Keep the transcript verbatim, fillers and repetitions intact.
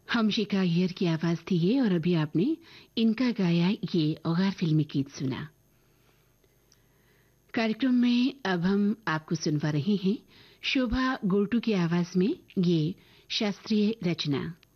हमशिका अय्यर की आवाज थी ये, और अभी आपने इनका गाया ये औगार फिल्मी गीत सुना। कार्यक्रम में अब हम आपको सुनवा रहे हैं शोभा गोल्टू की आवाज में ये शास्त्रीय रचना।